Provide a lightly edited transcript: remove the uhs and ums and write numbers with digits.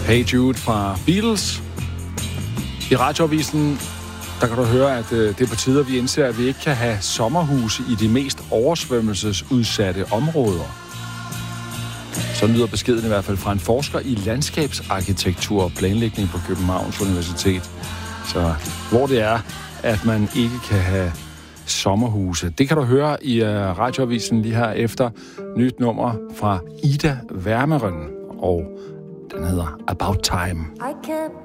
Hey Jude fra Beatles. I radioavisen, der kan du høre, at det er på tide, at vi indser, at vi ikke kan have sommerhuse i de mest oversvømmelsesudsatte områder. Så lyder beskeden i hvert fald fra en forsker i landskabsarkitektur og planlægning på Københavns Universitet. Så hvor det er, at man ikke kan have sommerhuse. Det kan du høre i radioavisen lige her efter nyt nummer fra Ida Wermeren, og den hedder About Time.